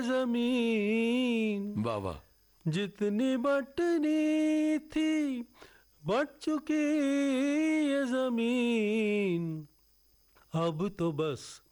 जमीन। वाह वाह। जितनी बटनी थी बट चुकी ये जमीन, अब तो बस